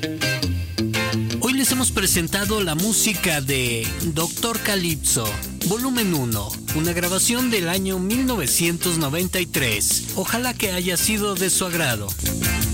Hoy les hemos presentado la música de Dr. Calypso, volumen 1, una grabación del año 1993. Ojalá que haya sido de su agrado.